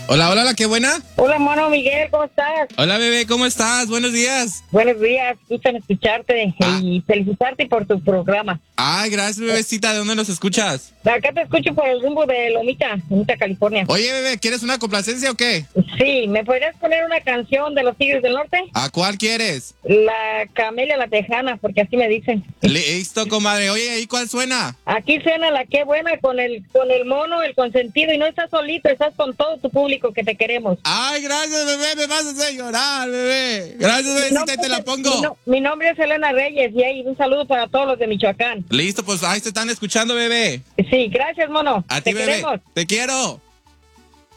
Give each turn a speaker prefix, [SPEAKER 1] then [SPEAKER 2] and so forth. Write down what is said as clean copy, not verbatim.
[SPEAKER 1] Hola, hola, qué buena.
[SPEAKER 2] Hola, mono Miguel, ¿cómo estás?
[SPEAKER 1] Hola, bebé, ¿cómo estás? Buenos días.
[SPEAKER 2] Buenos días, gustan escucharte y felicitarte por tu programa.
[SPEAKER 1] Ay, gracias, bebecita. ¿De dónde nos escuchas?
[SPEAKER 2] Acá te escucho por el rumbo de Lomita, California.
[SPEAKER 1] Oye, bebé, ¿quieres una complacencia o qué?
[SPEAKER 2] Sí, ¿me podrías poner una canción de los Tigres del Norte?
[SPEAKER 1] ¿A cuál quieres?
[SPEAKER 2] La Camelia la Tejana, porque así me dicen.
[SPEAKER 1] Listo, comadre. Oye, ¿y cuál suena?
[SPEAKER 2] Aquí suena la Qué Buena con el mono, el consentido, y no estás solito, estás con todo tu público que te queremos.
[SPEAKER 1] Ay, gracias, bebé, me vas a hacer llorar, bebé. Gracias, bebecita, y te la pongo.
[SPEAKER 2] Mi nombre es Elena Reyes y hay un saludo para todos los de Michoacán.
[SPEAKER 1] Listo, pues ahí te están escuchando, bebé.
[SPEAKER 2] Sí, gracias, mono.
[SPEAKER 1] A ti,
[SPEAKER 2] te
[SPEAKER 1] bebé.
[SPEAKER 2] queremos.
[SPEAKER 1] Te quiero.